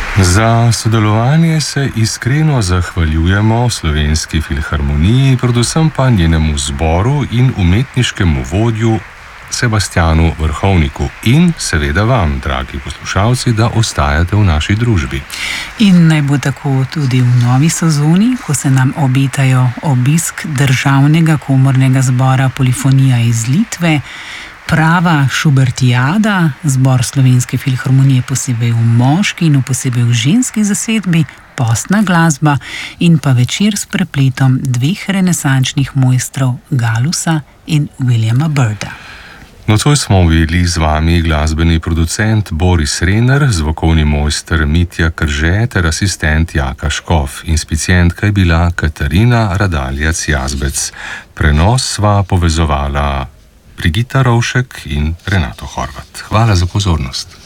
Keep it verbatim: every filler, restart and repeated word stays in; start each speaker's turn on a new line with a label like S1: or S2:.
S1: Za sodelovanje se iskreno zahvaljujemo Slovenski filharmoniji, predvsem pa njenemu zboru in umetniškemu vodju Sebastianu Vrhovniku in seveda vam, dragi poslušalci, da ostajate v naši družbi.
S2: In naj bo tako tudi v novi sezoni, ko se nam obetajo obisk Državnega komornega zbora Polifonija iz Litve, prava šubertijada, zbor Slovenske filharmonije posebej v moški in posebej v ženski zasedbi, postna glasba in pa večer s prepletom dveh renesančnih mojstrov Galusa in Williama Byrda.
S1: Nocoj smo bili z vami glasbeni producent Boris Rener, zvokovni mojster Mitja Krže ter asistent Jaka Škof. Inspicientka je bila Katarina Radaljac-Jazbec. Prenos sva povezovala Brigita Rovšek in Renato Horvat. Hvala za pozornost.